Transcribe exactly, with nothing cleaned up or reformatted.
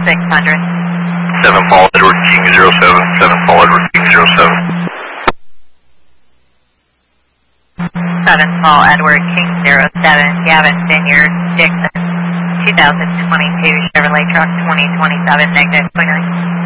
six hundred. seven Paul Edward King zero seven, seven Paul Edward King zero seven. seven Paul Edward King zero seven, Gavin Vineyard, Dixon, two thousand twenty-two Chevrolet truck twenty twenty-seven, negative clearing.